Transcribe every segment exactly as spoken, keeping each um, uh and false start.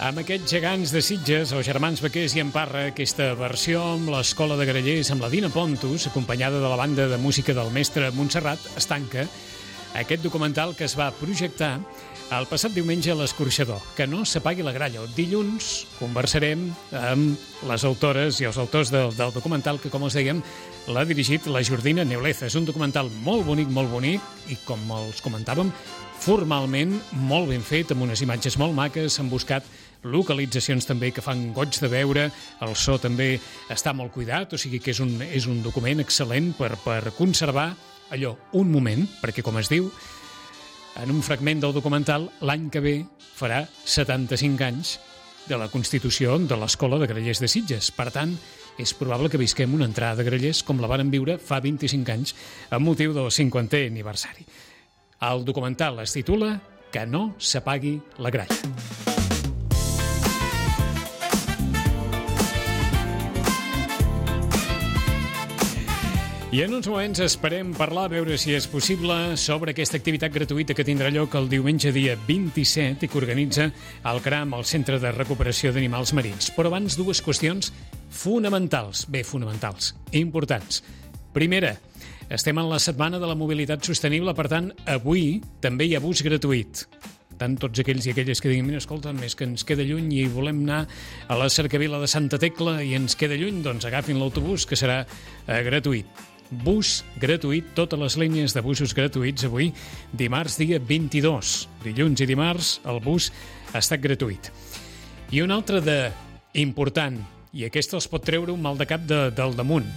Amb aquests gegants de Sitges, els germans Baqués i Emparra, aquesta versió amb l'Escola de Grallers, amb la Dina Pontus, acompanyada de la banda de música del mestre Montserrat, es tanca aquest documental que es va projectar el passat diumenge a l'Escorxador. Que no s'apagui la gralla. Dilluns conversarem amb les autores i els autors del, del documental que, com us dèiem, l'ha dirigit la Jordina Neuleza. És un documental molt bonic, molt bonic, i com els comentàvem, formalment molt ben fet, amb unes imatges molt maques. S'han buscat localitzacions també que fan goig de veure, el so també està molt cuidat, o sigui que és un, és un document excel·lent per, per conservar allò, un moment, perquè com es diu en un fragment del documental, l'any que ve farà setanta-cinc anys de la constitució de l'Escola de Grallers de Sitges. Per tant, és probable que visquem una entrada de grallers com la varen viure fa vint-i-cinc anys amb motiu del cinquantè aniversari. El documental es titula Que no s'apagui la gralla. I en uns moments esperem parlar, a veure si és possible, sobre aquesta activitat gratuïta que tindrà lloc el diumenge dia vint-i-set i que organitza el CRAM, el Centre de Recuperació d'Animals Marins. Però abans, dues qüestions fonamentals, bé, fonamentals, importants. Primera, estem en la setmana de la mobilitat sostenible, per tant, avui també hi ha bus gratuït. Tant tots aquells i aquelles que diguin, mira, escolta, més que ens queda lluny i volem anar a la cercavila de Santa Tecla i ens queda lluny, doncs agafin l'autobús, que serà eh, gratuït. Bus gratuït, totes les línies de busos gratuïts avui, dimarts dia vint-i-dos. Dilluns i dimarts el bus ha estat gratuït. I un altre de important, i aquest els pot treure un mal de cap de, del damunt.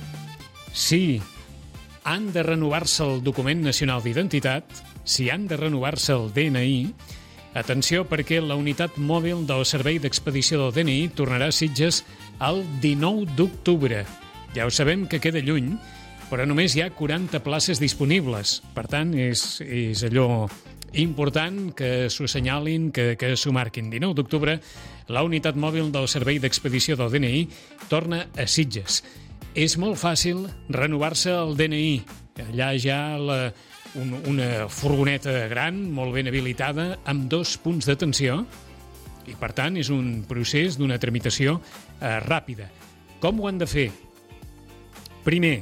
Sí, han de renovar-se el document nacional d'identitat, si han de renovar-se el D N I, atenció, perquè la unitat mòbil del Servei d'Expedició del D N I tornarà a Sitges el dinou d'octubre. Ja ho sabem que queda lluny, però només hi ha quaranta places disponibles. Per tant, és, és allò important que s'ho assenyalin, que, que s'ho marquin. dinou d'octubre, la unitat mòbil del Servei d'Expedició del D N I torna a Sitges. És molt fàcil renovar-se el D N I. Allà hi ha la, un, una furgoneta gran, molt ben habilitada, amb dos punts d'atenció, i per tant és un procés d'una tramitació eh, ràpida. Com ho han de fer? Primer,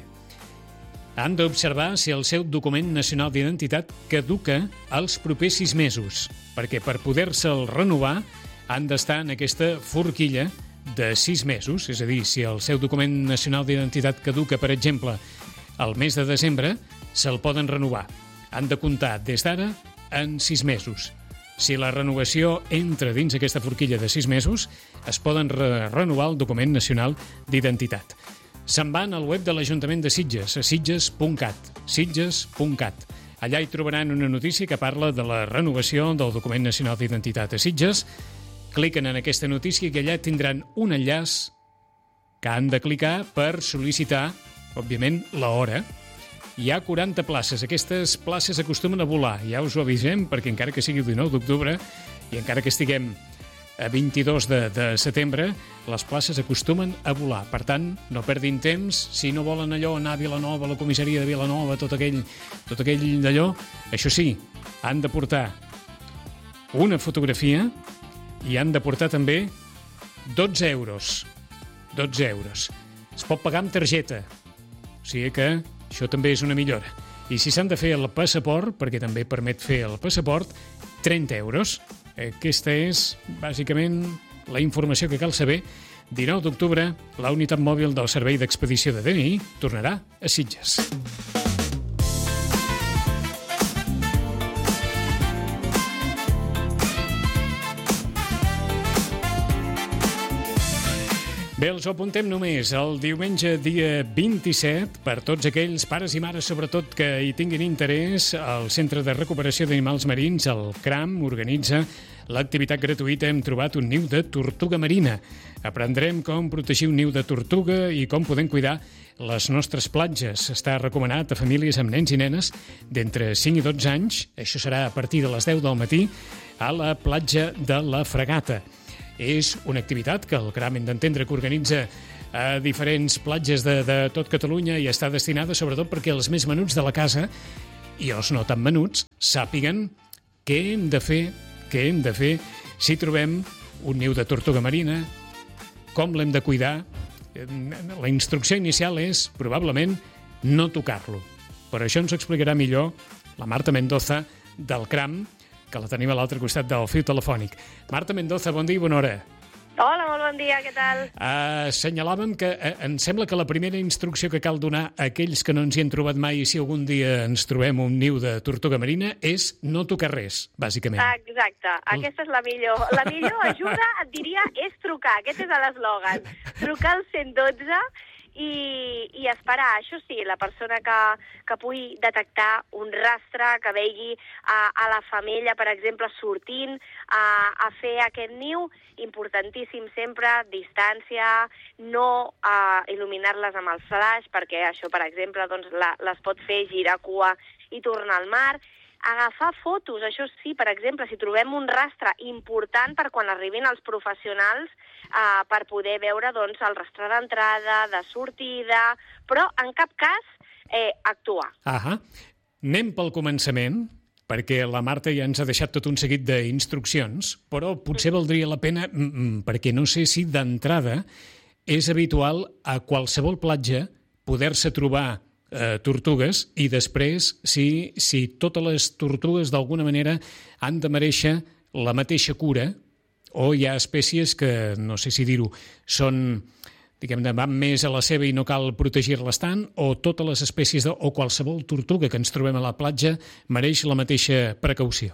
han d'observar si el seu document nacional d'identitat caduca els propers sis mesos, perquè per poder-se'l renovar han d'estar en aquesta forquilla de sis mesos, és a dir, si el seu document nacional d'identitat caduca, per exemple, el mes de desembre, se'l poden renovar. Han de comptar des d'ara en sis mesos. Si la renovació entra dins aquesta forquilla de sis mesos, es poden re renovar el document nacional d'identitat. Se'n van al web de l'Ajuntament de Sitges, a sitges punt cat, sitges punt cat. Allà hi trobaran una notícia que parla de la renovació del document nacional d'identitat a Sitges. Cliquen en aquesta notícia i allà tindran un enllaç que han de clicar per sol·licitar, òbviament, l'hora. Hi ha quaranta places. Aquestes places acostumen a volar. Ja us ho avisem, perquè encara que sigui el dinou d'octubre i encara que estiguem a vint-i-dos de, de setembre, les places acostumen a volar. Per tant, no perdin temps. Si no volen allò anar a Vilanova, a la comissaria de Vilanova, tot aquell, tot aquell d'allò, això sí, han de portar una fotografia i han de portar també dotze euros. dotze euros. Es pot pagar amb targeta. O sigui que això també és una millora. I si s'han de fer el passaport, perquè també permet fer el passaport, trenta euros. Aquesta és, bàsicament, la informació que cal saber. dinou d'octubre, la unitat mòbil del Servei d'Expedició de D N I tornarà a Sitges. Bé, els ho apuntem només el diumenge dia vint-i-set, per tots aquells pares i mares, sobretot, que hi tinguin interès. El Centre de Recuperació d'Animals Marins, el CRAM, organitza l'activitat gratuïta. Hem trobat un niu de tortuga marina. Aprendrem com protegir un niu de tortuga i com podem cuidar les nostres platges. Està recomanat a famílies amb nens i nenes d'entre cinc i dotze anys. Això serà a partir de les deu del matí a la platja de la Fregata. És una activitat que el CRAM hem d'entendre que organitza a diferents platges de, de tot Catalunya i està destinada sobretot perquè els més menuts de la casa i els no tan menuts sàpiguen què hem de fer, què hem de fer si trobem un niu de tortuga marina, com l'hem de cuidar. La instrucció inicial és, probablement, no tocar-lo. Per això ens ho explicarà millor la Marta Mendoza del CRAM, que la tenim a l'altre costat del fil telefònic. Marta Mendoza, bon dia i bona hora. Hola, molt bon dia, què tal? Uh, assenyalàvem que uh, em sembla que la primera instrucció que cal donar a aquells que no ens hi hem trobat mai i si algun dia ens trobem un niu de tortuga marina és no tocar res, bàsicament. Exacte, aquesta és la millor. La millor ajuda, et diria, és trucar. Aquest és l'eslògan. Trucar al cent i dotze i, i esperar. Això sí, la persona que, que pugui detectar un rastre, que vegi a, a la femella, per exemple, sortint a, a fer aquest niu, importantíssim sempre, distància, no uh, il·luminar-les amb el flash, perquè això, per exemple, doncs, la, les pot fer girar cua i tornar al mar. Agafar fotos, això sí, per exemple, si trobem un rastre important per quan arribin els professionals eh, per poder veure doncs, el rastre d'entrada, de sortida, però en cap cas eh, actuar. Ahà. Anem pel començament, perquè la Marta ja ens ha deixat tot un seguit d'instruccions, però potser valdria la pena, perquè no sé si d'entrada és habitual a qualsevol platja poder-se trobar Eh, tortugues i després si, si totes les tortugues d'alguna manera han de mereixer la mateixa cura o hi ha espècies que, no sé si dir-ho, són, diguem-ne, van més a la seva i no cal protegir-les tant, o totes les espècies de, o qualsevol tortuga que ens trobem a la platja mereix la mateixa precaució?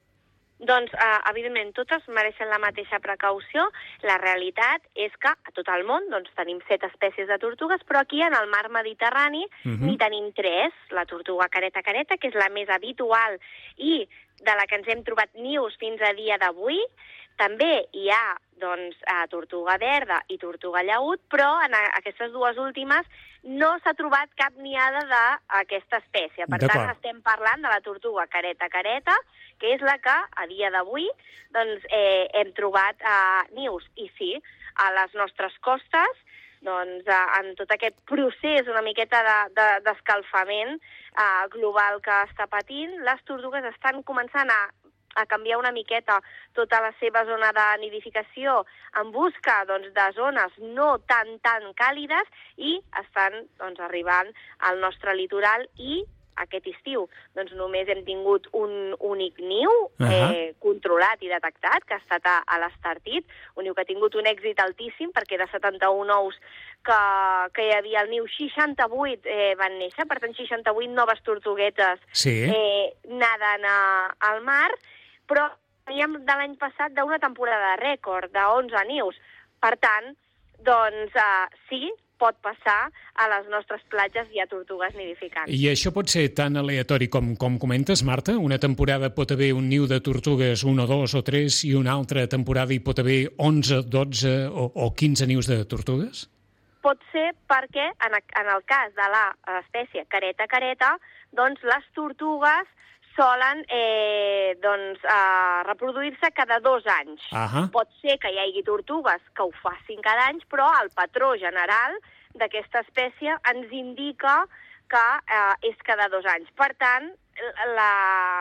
Doncs, eh, evidentment, totes mereixen la mateixa precaució. La realitat és que a tot el món doncs, tenim set espècies de tortugues, però aquí, en el mar Mediterrani, uh-huh. n'hi tenim tres. La tortuga careta-careta, que és la més habitual i de la que ens hem trobat nius fins a dia d'avui. També hi ha doncs, eh, tortuga verda i tortuga llaüt, però en a, aquestes dues últimes no s'ha trobat cap niada d'aquesta espècie. Per tant, estem parlant de la tortuga careta-careta, que és la que, a dia d'avui, doncs, eh, hem trobat eh, nius. I sí, a les nostres costes, doncs, eh, en tot aquest procés una miqueta de, de, d'escalfament eh, global que està patint, les tortugues estan començant a a canviar una miqueta tota la seva zona de nidificació en busca doncs, de zones no tan, tan càlides i estan doncs, arribant al nostre litoral i aquest estiu doncs, només hem tingut un únic niu uh-huh. eh, controlat i detectat, que ha estat a, a l'Estartit, un niu que ha tingut un èxit altíssim perquè de setanta-un ous que, que hi havia al niu, seixanta-vuit eh, van néixer, per tant seixanta-vuit noves tortuguetes sí. eh, naden a, al mar, però veníem de l'any passat d'una temporada rècord, d'onze nius. Per tant, doncs eh, sí, pot passar a les nostres platges hi ha tortugues nidificants. I això pot ser tan aleatori com, com comentes, Marta? Una temporada pot haver un niu de tortugues, un o dos o tres, i una altra temporada hi pot haver onze, dotze o, o quinze nius de tortugues? Pot ser perquè, en, en el cas de l'espècie careta-careta, doncs les tortugues solen eh, doncs, eh, reproduir-se cada dos anys. Uh-huh. Pot ser que hi hagi tortugues que ho facin cada any, però el patró general d'aquesta espècie ens indica que eh, és cada dos anys. Per tant, la,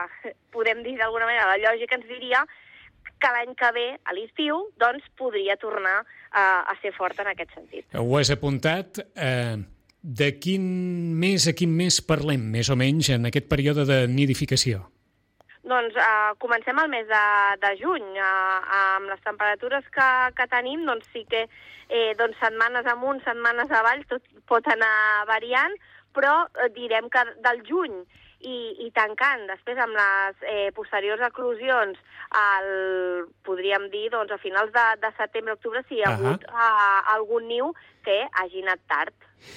podem dir d'alguna manera, la lògica ens diria que l'any que ve, a l'estiu, doncs podria tornar eh, a ser fort en aquest sentit. Ho has apuntat. Eh... De quin mes a quin mes parlem, més o menys, en aquest període de nidificació? Doncs eh, comencem al mes de, de juny. Eh, amb les temperatures que, que tenim, doncs sí que eh, doncs setmanes amunt, setmanes avall, tot pot anar variant, però eh, direm que del juny i, i tancant, després amb les eh, posteriors eclosions, el, podríem dir doncs, a finals de, de setembre-octubre, si hi ha uh-huh. hagut eh, algun niu que hagi anat tard.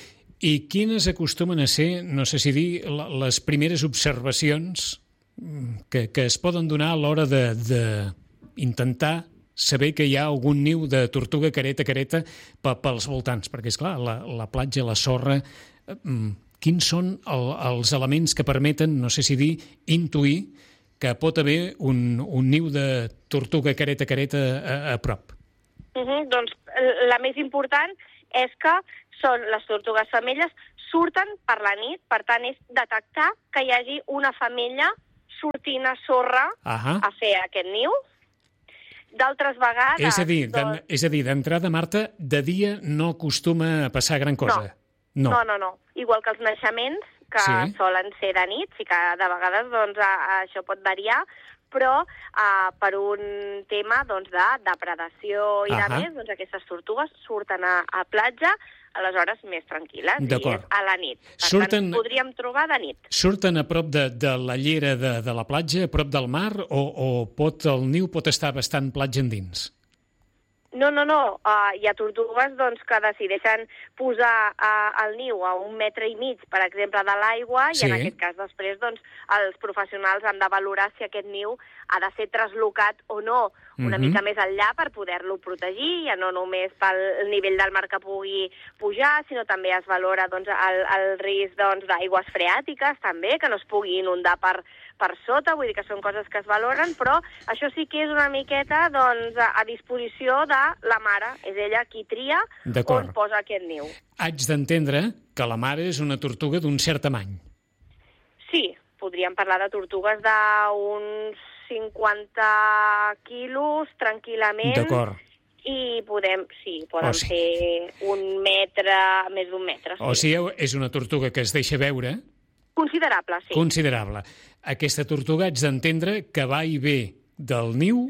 I quines acostumen a ser, no sé si dir, les primeres observacions que, que es poden donar a l'hora d'intentar saber que hi ha algun niu de tortuga careta-careta pels voltants? Perquè, esclar, la, la platja, la sorra, quins són el, els elements que permeten, no sé si dir, intuir que pot haver un, un niu de tortuga careta-careta a, a prop? Uh-huh, doncs la més important és que són les tortugues femelles, surten per la nit, per tant és detectar que hi hagi una femella sortint a sorra uh-huh. a fer aquest niu. d'altres vegades... És a dir, doncs... és a dir, d'entrada, Marta, de dia no acostuma a passar gran cosa. No, no, no. no. Igual que els naixements, que sí. solen ser de nit, sí que de vegades doncs, a, a, això pot variar, però uh, per un tema doncs, de depredació i de més, doncs, aquestes tortugues surten a, a platja a les hores més tranquil·les, i és a la nit. Per surten, tant, podríem trobar de nit. Surten a prop de, de la llera de, de la platja, a prop del mar, o, o pot, el niu pot estar bastant platja endins? No, no, no. Uh, hi ha tortugues doncs, que decideixen posar uh, el niu a un metre i mig, per exemple, de l'aigua, sí. i en aquest cas després doncs, els professionals han de valorar si aquest niu ha de ser traslocat o no una mm-hmm. mica més enllà per poder-lo protegir, ja no només pel nivell del mar que pugui pujar, sinó també es valora doncs, el, el risc doncs, d'aigües freàtiques, també, que no es pugui inundar per, per sota, vull dir que són coses que es valoren, però això sí que és una miqueta doncs, a, a disposició de la mare, és ella qui tria on posa aquest niu. Haig d'entendre que la mare és una tortuga d'un cert tamany. Sí, podríem parlar de tortugues d'uns cinquanta quilos, tranquil·lament. D'acord. I podem, sí, poden o sigui... ser un metre, més d'un metre. Sí. O sigui, és una tortuga que es deixa veure... Considerable, sí. Considerable. Aquesta tortuga haig d'entendre que va i ve del niu...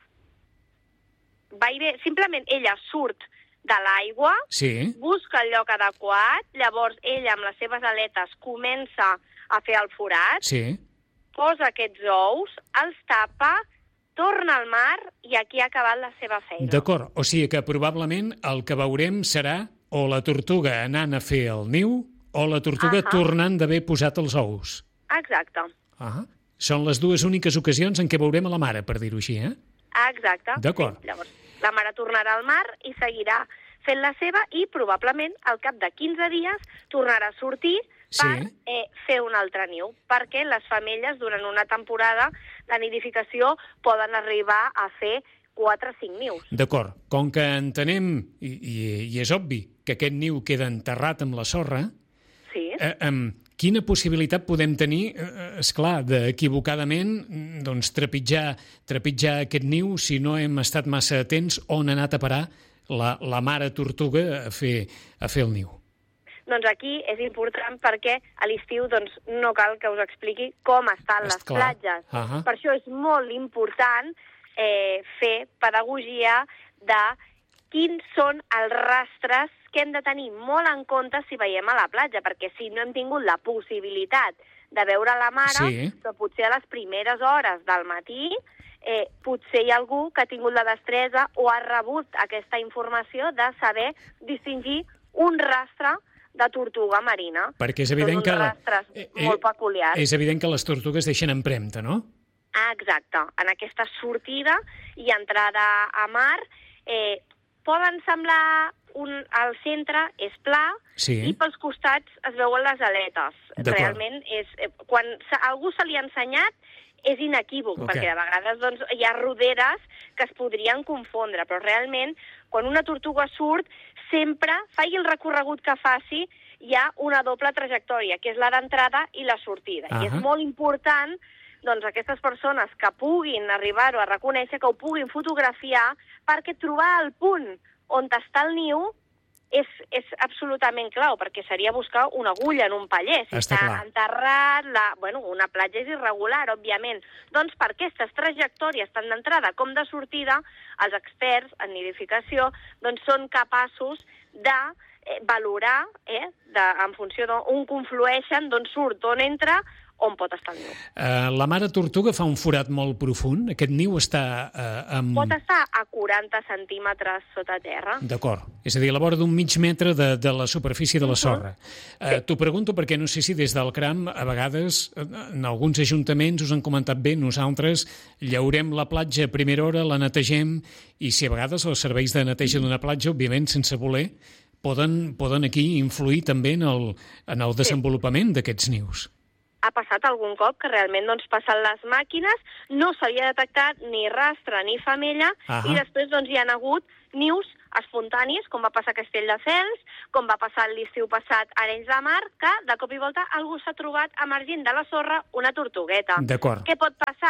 Va i ve, simplement ella surt de l'aigua, sí. busca el lloc adequat, llavors ella amb les seves aletes comença a fer el forat, sí. posa aquests ous, els tapa, torna al mar i aquí ha acabat la seva feina. D'acord, o sigui que probablement el que veurem serà o la tortuga anant a fer el niu o la tortuga uh-huh. tornant d'haver posat els ous. Exacte. Uh-huh. Són les dues úniques ocasions en què veurem a la mare, per dir-ho així, eh? Exacte. D'acord. Sí. Llavors, la mare tornarà al mar i seguirà fent la seva i probablement al cap de quinze dies tornarà a sortir per sí. eh, fer un altre niu, perquè les femelles durant una temporada de nidificació poden arribar a fer quatre o cinc nius. D'acord. Com que entenem, i, i, i és obvi, que aquest niu queda enterrat amb la sorra, sí. eh, eh, quina possibilitat podem tenir, eh, esclar, d'equivocadament doncs, trepitjar, trepitjar aquest niu si no hem estat massa atents on ha anat a parar la, la mare tortuga a fer, a fer el niu? Doncs aquí és important perquè a l'estiu doncs, no cal que us expliqui com estan les Esclar. platges. Uh-huh. Per això és molt important eh, fer pedagogia de quins són els rastres que hem de tenir molt en compte si veiem a la platja, perquè si no hem tingut la possibilitat de veure la mare, sí. però potser a les primeres hores del matí eh, potser hi ha algú que ha tingut la destresa o ha rebut aquesta informació de saber distingir un rastre de tortuga marina. Perquè és evident que... rastres eh, eh, molt peculiars. És evident que les tortugues deixen empremta, no? Ah, exacte. En aquesta sortida i entrada a mar eh, poden semblar... Un, al centre és pla sí. i pels costats es veuen les aletes. Realment, és, eh, quan a algú se li ha ensenyat, és inequívoc, okay. perquè de vegades doncs, hi ha roderes que es podrien confondre, però realment, quan una tortuga surt, sempre, faci el recorregut que faci, hi ha una doble trajectòria, que és la d'entrada i la sortida. Uh-huh. I és molt important doncs, aquestes persones que puguin arribar-ho a reconèixer, que ho puguin fotografiar, perquè trobar el punt on està el niu és, és absolutament clau, perquè seria buscar una agulla en un paller. Si està, està enterrat, la, bueno, una platja és irregular, òbviament. Doncs per aquestes trajectòries, tant d'entrada com de sortida, els experts en nidificació doncs, són capaços de eh, valorar, eh, de, en funció d'on conflueixen, d'on surt, d'on entra, on pot estar el niu. Uh, la mare tortuga fa un forat molt profund? Aquest niu està... Uh, amb... Pot estar a quaranta centímetres sota terra. D'acord. És a dir, a la vora d'un mig metre de, de la superfície de la sorra. Uh-huh. Uh, T'ho pregunto perquè no sé si des del C R A M, a vegades, en alguns ajuntaments us han comentat bé, nosaltres llaurem la platja a primera hora, la netegem, i si a vegades els serveis de neteja d'una platja, òbviament, sense voler, poden, poden aquí influir també en el, en el desenvolupament sí. d'aquests nius. Ha passat algun cop que realment doncs, passen les màquines, no s'havia detectat ni rastre ni femella, uh-huh. i després doncs, hi ha hagut nius espontanis, com va passar a Castelldefels, com va passar l'estiu passat a Arenys de Mar, que de cop i volta algú s'ha trobat emergint de la sorra una tortugueta. D'acord. Què pot passar?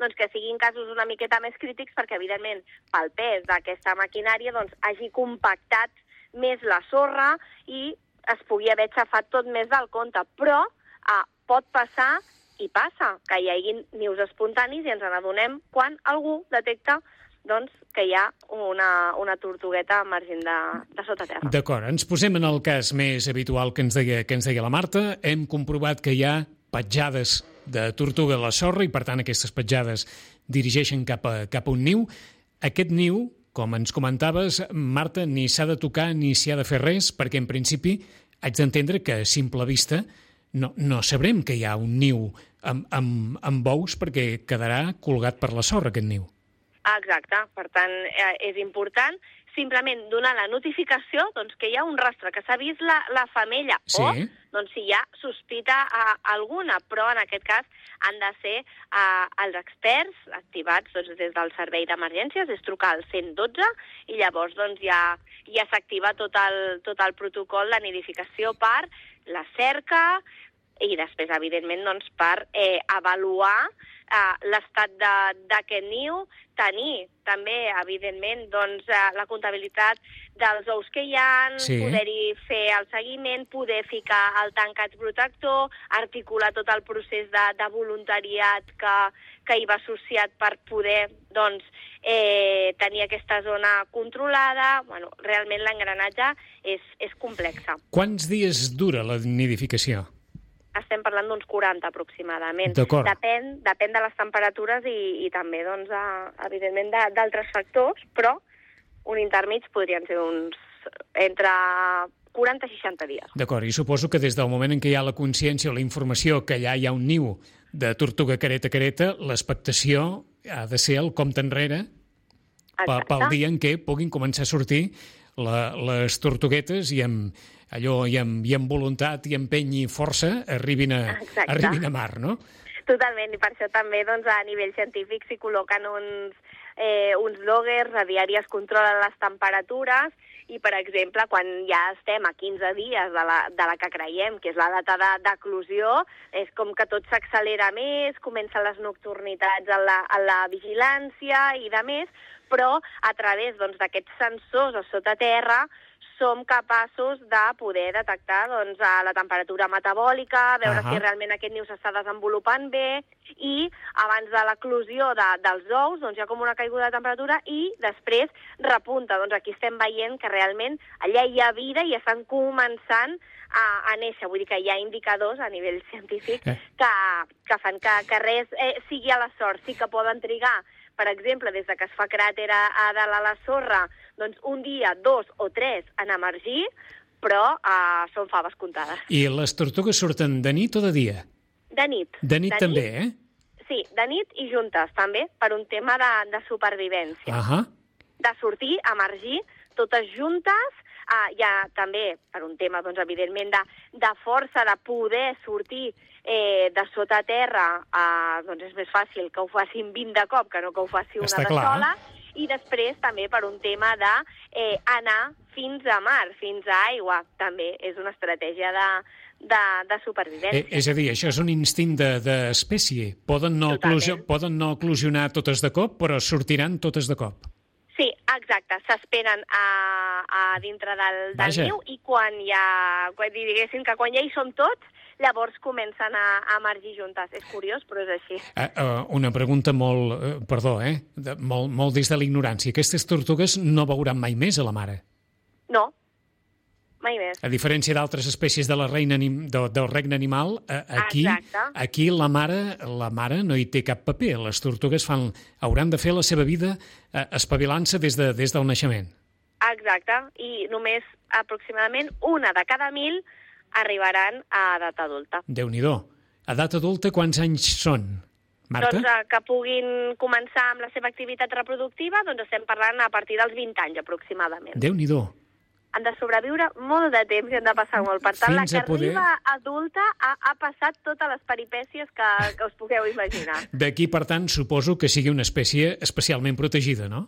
doncs, que siguin casos una miqueta més crítics perquè, evidentment, pel pes d'aquesta maquinària doncs, hagi compactat més la sorra i es pugui haver aixafat tot més del compte. Però eh, pot passar, i passa, que hi hagi nius espontanis i ens n'adonem quan algú detecta doncs, que hi ha una, una tortugueta emergent de, de sota terra. D'acord, ens posem en el cas més habitual que ens deia, que ens deia la Marta. Hem comprovat que hi ha petjades de tortuga a la sorra i, per tant, aquestes petjades dirigeixen cap a, cap a un niu. Aquest niu, com ens comentaves, Marta, ni s'ha de tocar ni s'hi ha de fer res, perquè, en principi, haig d'entendre que, a simple vista, no, no sabrem que hi ha un niu amb, amb, amb bous perquè quedarà colgat per la sorra, aquest niu. Exacte, per tant, eh, és important simplement donar la notificació doncs, que hi ha un rastre, que s'ha vist la, la femella, sí. o doncs, si hi ha sospita eh, alguna, però en aquest cas han de ser eh, els experts activats doncs, des del servei d'emergències, és trucar al cent dotze i llavors doncs, ja, ja s'activa tot el, tot el protocol de nidificació per la cerca i després, evidentment, doncs, per eh, avaluar Uh, l'estat d'aquest niu, tenir també, evidentment, doncs, uh, la comptabilitat dels ous que hi ha, sí. Poder-hi fer el seguiment, poder ficar el tancat protector, articular tot el procés de, de voluntariat que, que hi va associat per poder doncs, eh, tenir aquesta zona controlada. Bueno, realment l'engranatge és, és complexa. Quants dies dura la nidificació? Estem parlant d'uns quaranta aproximadament. Depèn, depèn de les temperatures i, i també, doncs, a, evidentment, d'altres factors, però un intermig podrien ser uns entre quaranta i seixanta dies. D'acord, i suposo que des del moment en què hi ha la consciència o la informació que allà hi ha un niu de tortuga careta a careta, l'expectació ha de ser el compte enrere pel dia en què puguin començar a sortir la, les tortuguetes i amb allò i amb, i amb voluntat i empeny i força arribin a, arribin a mar, no? Totalment, i per això també doncs, a nivell científic s'hi col·loquen uns, eh, uns loggers, a diari es controlen les temperatures i, per exemple, quan ja estem a quinze dies de la, de la que creiem, que és la data d'eclosió, és com que tot s'accelera més, comencen les nocturnitats en la, en la vigilància i de més, però a través doncs, d'aquests sensors a sota terra som capaços de poder detectar doncs, la temperatura metabòlica, veure uh-huh. si realment aquest niu s'està desenvolupant bé i abans de l'eclosió de, dels ous doncs, hi ha com una caiguda de temperatura i després repunta. Doncs aquí estem veient que realment allà hi ha vida i estan començant a, a néixer. Vull dir que hi ha indicadors a nivell científic eh. que, que fan que, que res eh, sigui a la sort. Sí que poden trigar, per exemple, des de que es fa cràter a, a dalt a la sorra, doncs un dia, dos o tres en emergir, però uh, són faves comptades. I les tortugues surten de nit o de dia? De nit. De nit de també, nit, eh? Sí, de nit i juntes, també, per un tema de, de supervivència. Uh -huh. De sortir, emergir, totes juntes, uh, ja també per un tema, doncs, evidentment, de, de força, de poder sortir eh, de sota terra, uh, doncs és més fàcil que ho facin vint de cop que no que ho faci una Està de clar, sola. Eh? I després també per un tema d'anar eh, anar fins a mar, fins a aigua. També és una estratègia de, de, de supervivència. Eh, és a dir, això és un instint d'espècie. De, poden, no poden no eclosionar totes de cop, però sortiran totes de cop. Sí, exacte. S'esperen a, a dintre del, del niu i quan ja, quan, diguéssim que quan ja hi som tots, llavors comencen a, a emergir juntes. És curiós, però és així. Uh, uh, una pregunta molt, uh, perdó, eh? De, molt, molt des de la ignorància. Aquestes tortugues no veuran mai més a la mare? No, mai més. A diferència d'altres espècies de la reina anim, de, del regne animal, uh, aquí, aquí la mare, la mare no hi té cap paper. Les tortugues fan, hauran de fer la seva vida uh, espavilant-se des, de, des del naixement. Exacte, i només aproximadament una de cada mil arribaran a edat adulta. Déu-n'hi-do. A edat adulta quants anys són, Marta? Doncs eh, que puguin començar amb la seva activitat reproductiva, doncs estem parlant a partir dels vint anys aproximadament. Déu-n'hi-do. Han de sobreviure molt de temps i han de passar molt. Per tant, Fins la que poder... arriba adulta ha, ha passat totes les peripècies que, que us pugueu imaginar. D'aquí, per tant, suposo que sigui una espècie especialment protegida, no?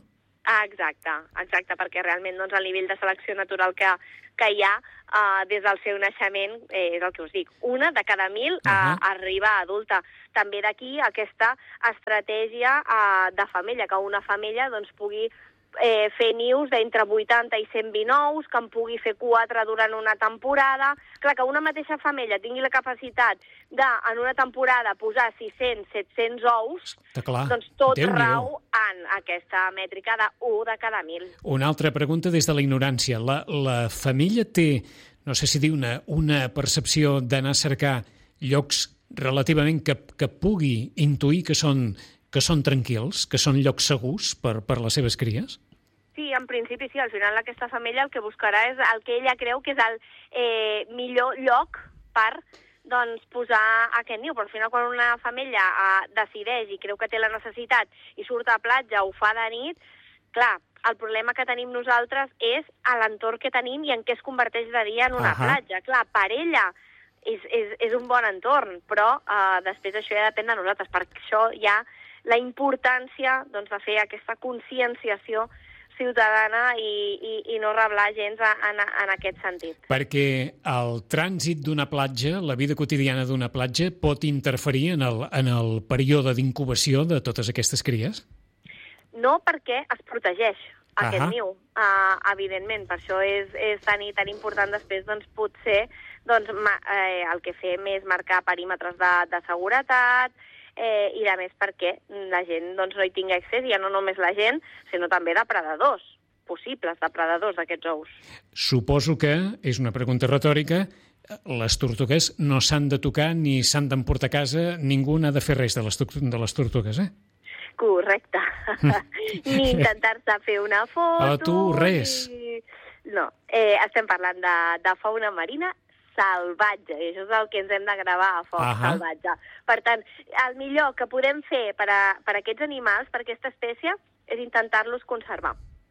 Ah, exacte, exacte, perquè realment doncs, el nivell de selecció natural que, que hi ha uh, des del seu naixement eh, és el que us dic. Una de cada mil uh, uh-huh. arriba a adulta. També d'aquí aquesta estratègia uh, de femella, que una femella doncs, pugui eh, fer nius d'entre vuitanta i cent vint ous, que en pugui fer quatre durant una temporada. Clar, que una mateixa femella tingui la capacitat de, en una temporada, posar sis-cents, set-cents ous, clar. Doncs tot rau en aquesta mètrica de u de cada mil. Una altra pregunta des de la ignorància. La, la femella té, no sé si dir, una, una percepció d'anar a cercar llocs relativament que, que pugui intuir que són, que són tranquils, que són llocs segurs per, per les seves cries? Sí, en principi sí. Al final aquesta femella el que buscarà és el que ella creu que és el eh, millor lloc per doncs, posar aquest niu. Però al final quan una femella eh, decideix i creu que té la necessitat i surt a platja o ho fa de nit, clar, el problema que tenim nosaltres és a l'entorn que tenim i en què es converteix de dia en una uh-huh. platja. Clar, per ella és, és, és un bon entorn, però eh, després això ja depèn de nosaltres. Per això hi ha la importància doncs, de fer aquesta conscienciació ciutadana i, i, i no reblar gens en, en aquest sentit. Perquè el trànsit d'una platja, la vida quotidiana d'una platja, pot interferir en el, en el període d'incubació de totes aquestes cries? No, perquè es protegeix aquest Ahà. niu, uh, evidentment. Per això és, és tan, i tan important després, doncs, potser doncs, ma, eh, el que fem és marcar perímetres de, de seguretat, Eh, i a més perquè la gent doncs, no hi tingui accés, i ja no només la gent, sinó també depredadors, possibles depredadors d'aquests ous. Suposo que, és una pregunta retòrica, les tortugues no s'han de tocar ni s'han d'emportar a casa, ningú n'ha de fer res de les, de les tortugues, eh? Correcte. Ni intentar-se fer una foto... A tu, res. Ni... No, eh, estem parlant de, de fauna marina salvatge, i això és el que ens hem de gravar a foc, uh-huh. salvatge. Per tant, el millor que podem fer per a, per a aquests animals, per a aquesta espècie, és intentar-los conservar.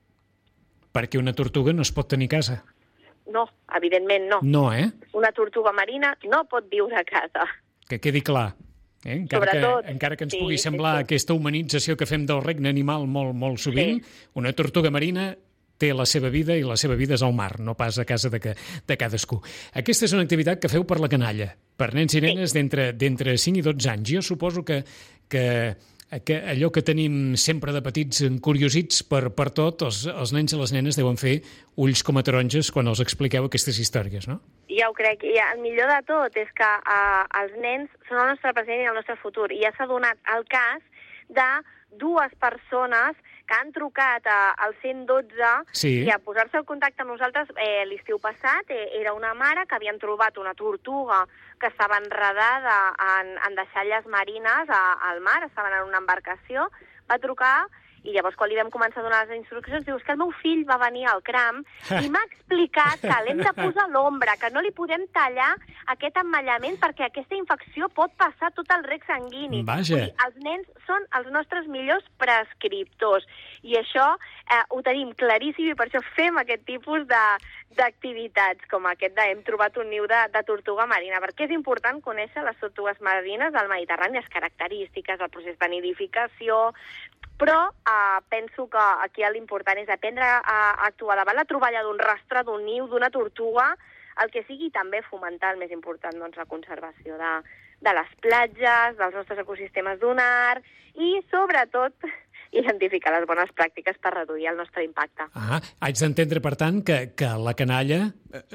Perquè una tortuga no es pot tenir a casa. No, evidentment no. No, eh? Una tortuga marina no pot viure a casa. Que quedi clar. Eh? Encara, Sobretot, que, encara que ens sí, pugui semblar sí, sí. aquesta humanització que fem del regne animal molt, molt sovint, sí. una tortuga marina té la seva vida i la seva vida és al mar, no pas a casa de, que, de cadascú. Aquesta és una activitat que feu per la canalla, per nens i nenes sí. d'entre cinc i dotze anys. Jo suposo que, que, que allò que tenim sempre de petits curiosits per, per tot, els, els nens i les nenes deuen fer ulls com a taronges quan els expliqueu aquestes històries, no? Ja ho crec. I el millor de tot és que uh, els nens són el nostre present i el nostre futur. I ja s'ha donat el cas de dues persones que han trucat a, al cent dotze sí. i a posar-se en contacte amb nosaltres eh, l'estiu passat. Eh, era una mare que havien trobat una tortuga que estava enredada en, en deixalles marines a, al mar, estaven en una embarcació, va trucar i llavors quan li vam començar a donar les instruccions diu que el meu fill va venir al cram i m'ha explicat que l'hem de posar a l'ombra, que no li podem tallar aquest emmallament perquè aquesta infecció pot passar tot el rec sanguini. Vaja. I els nens són els nostres millors prescriptors i això eh, ho tenim claríssim i per això fem aquest tipus de, d'activitats com aquest de hem trobat un niu de, de tortuga marina, perquè és important conèixer les tortugues marines del Mediterrani, les característiques, el procés de nidificació, però eh, penso que aquí l'important és aprendre a, a actuar davant la troballa d'un rastre, d'un niu, d'una tortuga, el que sigui també fomentar el més important, doncs, la conservació de, de les platges, dels nostres ecosistemes dunar i, sobretot, identificar les bones pràctiques per reduir el nostre impacte. Ah, haig d'entendre, per tant, que, que la canalla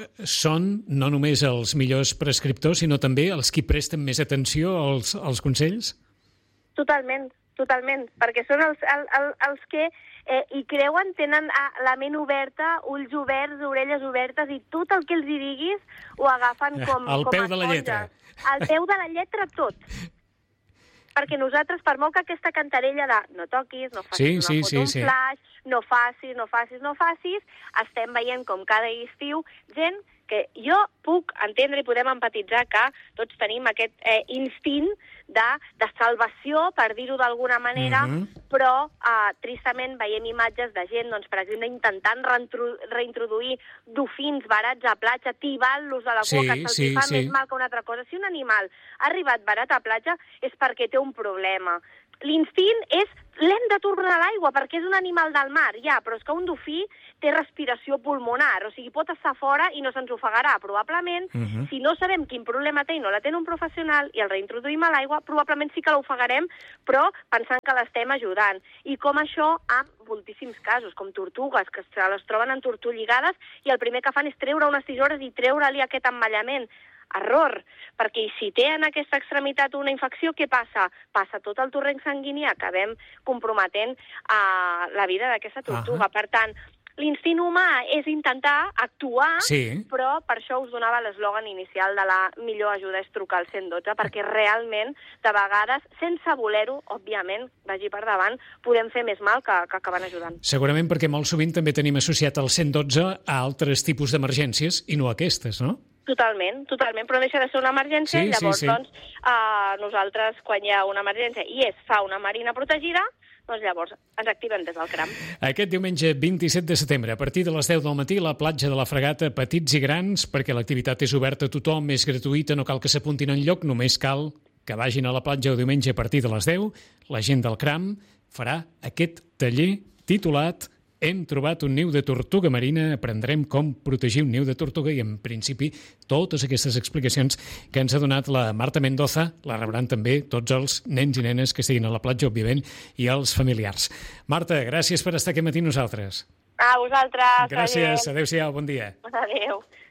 són no només els millors prescriptors, sinó també els qui presten més atenció als, als consells? Totalment, totalment, perquè són els, el, el, els que eh, hi creuen, tenen la ment oberta, ulls oberts, orelles obertes, i tot el que els hi diguis ho agafen com, al com peu a de la lletra. Al peu de la lletra, tot. Perquè nosaltres, per molt que aquesta cantarella de no toquis, no facis sí, una sí, foto, sí, un sí. flash, no facis, no facis, no facis, estem veient com cada estiu gent que jo puc entendre i podem empatitzar que tots tenim aquest eh, instint de, de salvació, per dir-ho d'alguna manera, mm-hmm. però eh, tristament veiem imatges de gent, doncs, per exemple, intentant reintroduir dofins barats a platja, tibant-los a la cua, sí, que se'ls sí, fa sí. més mal que una altra cosa. Si un animal ha arribat barat a platja és perquè té un problema. l'instint és l'hem de tornar a l'aigua perquè és un animal del mar, ja, però és que un dofí té respiració pulmonar, o sigui, pot estar fora i no se'ns ofegarà. Probablement, uh-huh. si no sabem quin problema té i no l'atén un professional i el reintroduïm a l'aigua, probablement sí que l'ofegarem, però pensant que l'estem ajudant. I com això amb moltíssims casos, com tortugues, que se les troben entortolligades i el primer que fan és treure unes tisores i treure-li aquest emmallament. Error, perquè si té en aquesta extremitat una infecció, què passa? Passa tot el torrent sanguini i acabem comprometent uh, la vida d'aquesta tortuga. Uh-huh. Per tant, l'instint humà és intentar actuar, sí. però per això us donava l'eslògan inicial de la millor ajuda és trucar al cent dotze, perquè realment, de vegades, sense voler-ho, òbviament, vagi per davant, podem fer més mal que, que acaben ajudant. Segurament perquè molt sovint també tenim associat el cent dotze a altres tipus d'emergències i no a aquestes, no? Totalment, totalment, però deixa de ser una emergència, sí, llavors, sí, sí. doncs, uh, nosaltres, quan hi ha una emergència i es fa una marina protegida, doncs llavors ens activem des del CRAM. Aquest diumenge vint-i-set de setembre, a partir de les deu del matí, la platja de la Fragata, petits i grans, perquè l'activitat és oberta a tothom, és gratuïta, no cal que s'apuntin enlloc, només cal que vagin a la platja el diumenge a partir de les deu. La gent del CRAM farà aquest taller titulat Hem trobat un niu de tortuga marina, aprendrem com protegir un niu de tortuga i, en principi, totes aquestes explicacions que ens ha donat la Marta Mendoza la rebran també tots els nens i nenes que estiguin a la platja, òbviament, i els familiars. Marta, gràcies per estar aquí matí nosaltres. A vosaltres. Gràcies, adéu-siau, bon dia. Adéu.